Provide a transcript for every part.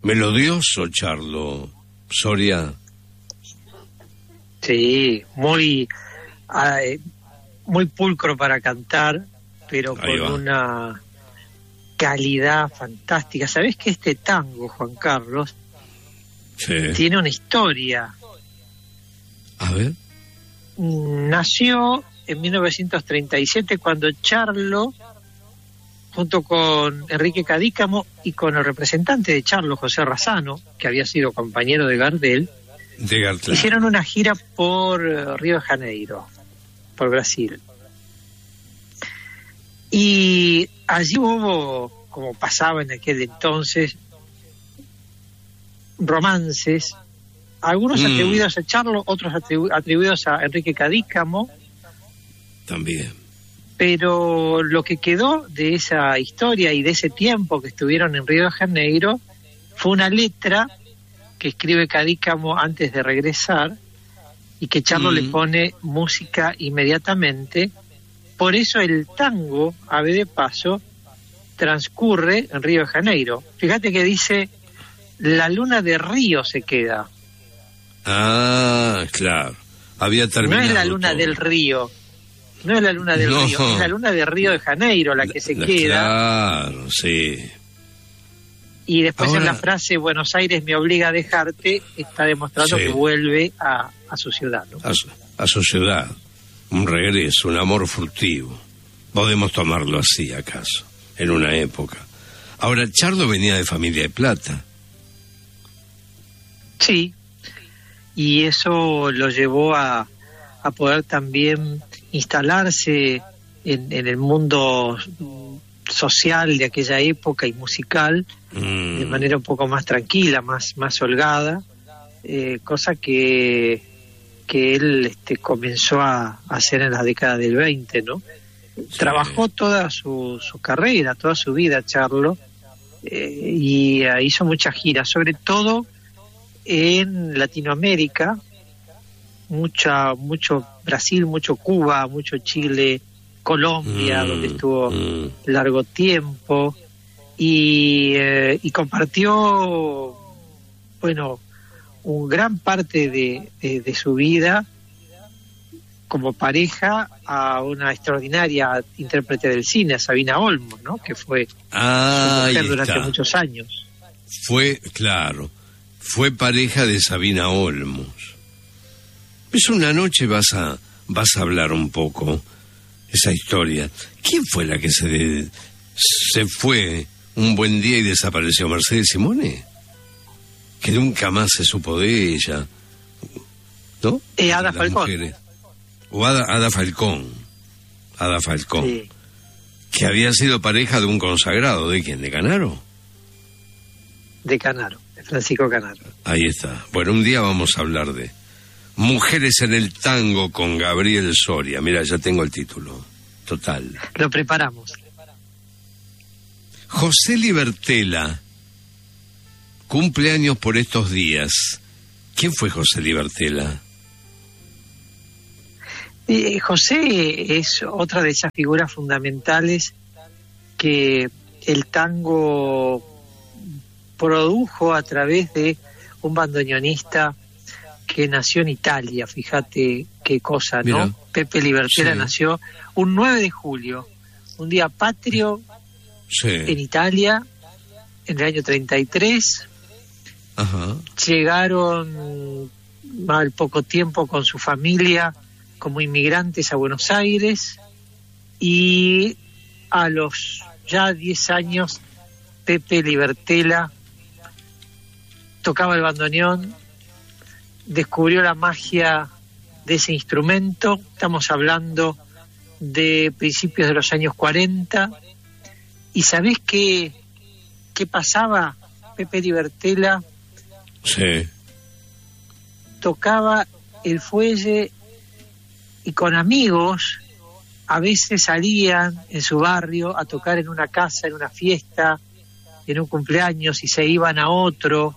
Melodioso, Charlo. Soria. Sí, muy pulcro para cantar, pero con una calidad fantástica. ¿Sabés que este tango, Juan Carlos, tiene una historia? A ver. Nació en 1937 cuando Charlo, junto con Enrique Cadícamo y con el representante de Charlo, José Razzano, que había sido compañero de Gardel, hicieron una gira por Río de Janeiro, por Brasil. Y allí hubo, como pasaba en aquel entonces, romances, algunos atribuidos a Charlo, otros atribuidos a Enrique Cadícamo. También. Pero lo que quedó de esa historia y de ese tiempo que estuvieron en Río de Janeiro fue una letra que escribe Cadícamo antes de regresar y que Charlo le pone música inmediatamente. Por eso el tango, ave de paso, transcurre en Río de Janeiro. Fíjate que dice, la luna de Río se queda. Ah, claro. Había terminado. No es la luna del río. No es la luna del río, es la luna de Río de Janeiro la que se queda. Claro, sí. Y después en la frase Buenos Aires me obliga a dejarte, está demostrando que vuelve a su ciudad, ¿no? A su ciudad. Un regreso, un amor furtivo. Podemos tomarlo así, acaso, en una época. Ahora, Charlo venía de familia de plata. Sí, y eso lo llevó a poder también instalarse en el mundo social de aquella época y musical de manera un poco más tranquila, más holgada, cosa que él comenzó a hacer en la década del 20, ¿no? Sí. Trabajó toda su carrera, toda su vida, Charlo, y hizo muchas giras, sobre todo en Latinoamérica, mucho Brasil, mucho Cuba, mucho Chile, Colombia, donde estuvo largo tiempo, y compartió, bueno, un gran parte de su vida como pareja a una extraordinaria intérprete del cine, a Sabina Olmos, ¿no? Que fue su mujer durante muchos años. Fue pareja de Sabina Olmos. Es una noche vas a hablar un poco esa historia. ¿Quién fue la que se fue un buen día y desapareció? ¿Mercedes Simone? Que nunca más se supo de ella, ¿no? Ada Falcón. O Ada Falcón. Ada Falcón. Sí. Que había sido pareja de un consagrado. ¿De quién? ¿De Canaro? De Canaro, de Francisco Canaro. Ahí está. Bueno, un día vamos a hablar de Mujeres en el Tango con Gabriel Soria. Mira, ya tengo el título. Total. Lo preparamos. José Libertela cumple años por estos días. ¿Quién fue José Libertela? José es otra de esas figuras fundamentales que el tango produjo a través de un bandoneonista que nació en Italia. Fíjate qué cosa, ¿no? Mira, Pepe Libertela nació un 9 de julio, un día patrio en Italia, en el año 33. Ajá. Llegaron al poco tiempo con su familia como inmigrantes a Buenos Aires, y a los ya 10 años Pepe Libertela tocaba el bandoneón, descubrió la magia de ese instrumento. Estamos hablando de principios de los años 40, y ¿sabés qué pasaba? Pepe Libertela tocaba el fuelle y con amigos a veces salían en su barrio a tocar en una casa, en una fiesta, en un cumpleaños, y se iban a otro,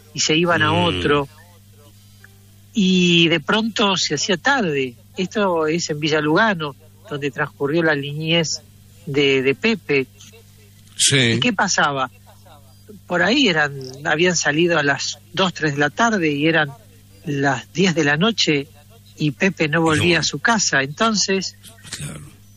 y de pronto se hacía tarde. Esto es en Villa Lugano, donde transcurrió la niñez de Pepe. Sí. ¿Y qué pasaba? por ahí habían salido a las 2, 3 de la tarde y eran las 10 de la noche y Pepe no volvía a su casa. Entonces, claro,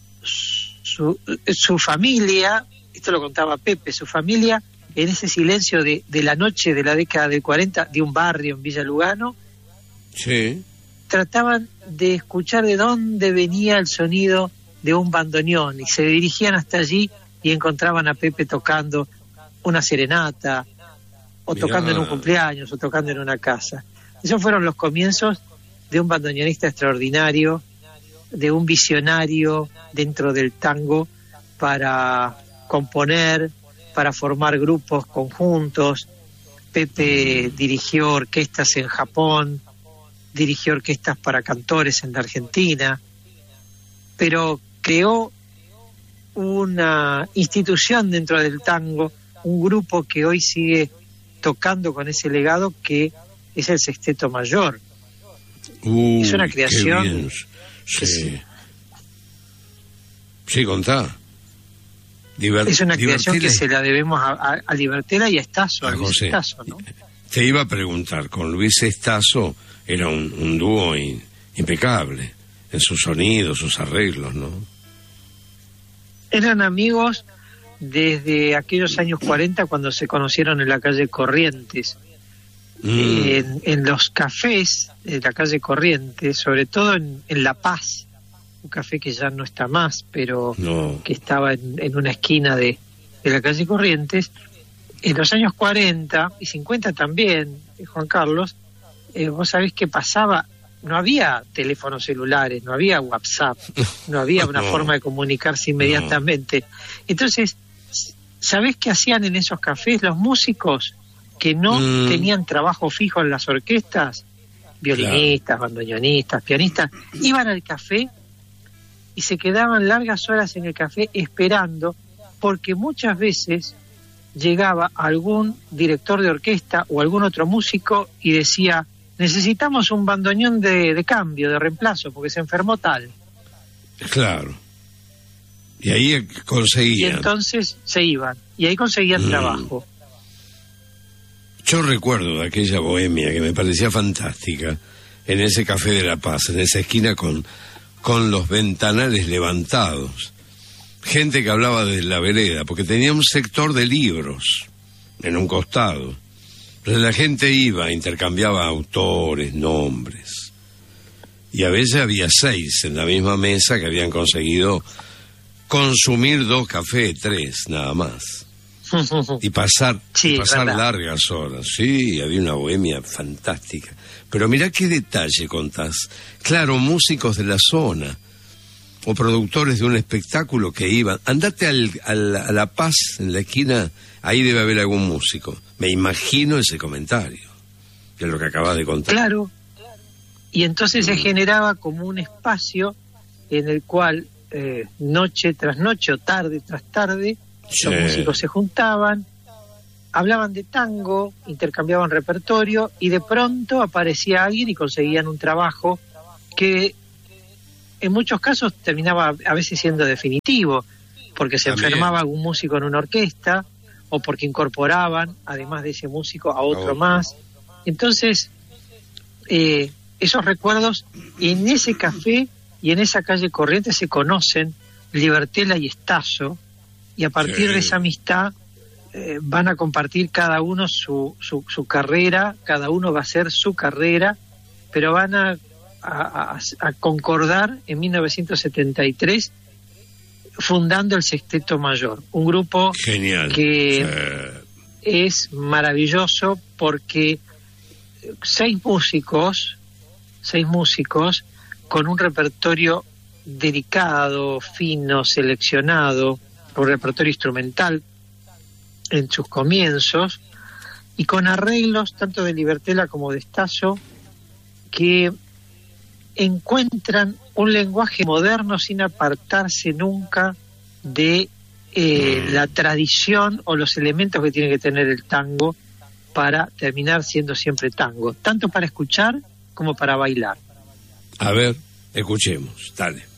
su familia, esto lo contaba Pepe, su familia, en ese silencio de la noche de la década del 40, de un barrio en Villa Lugano, sí, trataban de escuchar de dónde venía el sonido de un bandoneón y se dirigían hasta allí y encontraban a Pepe tocando una serenata o tocando en un cumpleaños o tocando en una casa. Esos fueron los comienzos de un bandoneonista extraordinario, de un visionario dentro del tango para componer, para formar grupos conjuntos. Pepe dirigió orquestas en Japón, dirigió orquestas para cantores en la Argentina, pero creó una institución dentro del tango, un grupo que hoy sigue tocando con ese legado, que es el Sexteto Mayor. Es una creación. Sí, contá. Es una creación que se la debemos a Libertela y a Estazo, a Luis Estazo, ¿no? Te iba a preguntar, con Luis Estazo era un dúo impecable en sus sonidos, sus arreglos, ¿no? Eran amigos desde aquellos años 40, cuando se conocieron en la calle Corrientes. En los cafés de la calle Corrientes, sobre todo en La Paz, un café que ya no está más, pero que estaba en una esquina de la calle Corrientes. En los años 40 y 50 también, Juan Carlos, vos sabés que pasaba, no había teléfonos celulares, no había WhatsApp, no había una forma de comunicarse inmediatamente. Entonces, ¿sabés qué hacían en esos cafés los músicos que no tenían trabajo fijo en las orquestas? Violinistas, bandoneonistas, pianistas, iban al café y se quedaban largas horas en el café esperando, porque muchas veces llegaba algún director de orquesta o algún otro músico y decía: necesitamos un bandoneón de cambio, de reemplazo, porque se enfermó tal. Claro. Y ahí conseguían. Y entonces se iban, y ahí conseguían trabajo. Yo recuerdo de aquella bohemia que me parecía fantástica, en ese Café de La Paz, en esa esquina con los ventanales levantados. Gente que hablaba de la vereda, porque tenía un sector de libros en un costado. Entonces la gente iba, intercambiaba autores, nombres. Y a veces había 6 en la misma mesa que habían conseguido consumir 2 cafés, 3 nada más. Y pasar largas horas. Sí, había una bohemia fantástica. Pero mirá qué detalle contás. Claro, músicos de la zona o productores de un espectáculo que iban. Andate a La Paz, en la esquina, ahí debe haber algún músico. Me imagino ese comentario, que es lo que acabas de contar. Claro. Y entonces se generaba como un espacio en el cual noche tras noche o tarde tras tarde los músicos se juntaban, hablaban de tango, intercambiaban repertorio y de pronto aparecía alguien y conseguían un trabajo que en muchos casos terminaba a veces siendo definitivo, porque se enfermaba algún músico en una orquesta o porque incorporaban, además de ese músico, a otro más. Entonces, esos recuerdos en ese café y en esa calle Corrientes se conocen Libertela y Estazo, y a partir de esa amistad van a compartir cada uno su carrera, cada uno va a hacer su carrera, pero van a concordar en 1973 fundando el Sexteto Mayor, un grupo genial, que es maravilloso porque 6 músicos con un repertorio dedicado, fino, seleccionado, un repertorio instrumental en sus comienzos, y con arreglos tanto de Libertela como de Estazo que encuentran un lenguaje moderno sin apartarse nunca de la tradición o los elementos que tiene que tener el tango para terminar siendo siempre tango, tanto para escuchar como para bailar. A ver, escuchemos, dale.